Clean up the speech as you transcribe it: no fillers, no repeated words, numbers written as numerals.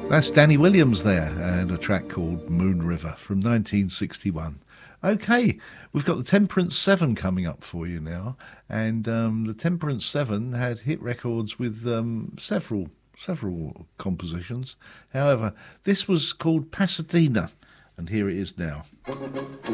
That's Danny Williams there, and a track called Moon River from 1961. Okay, we've got the Temperance 7 coming up for you now, and the Temperance 7 had hit records with several compositions. However, this was called Pasadena, and here it is now.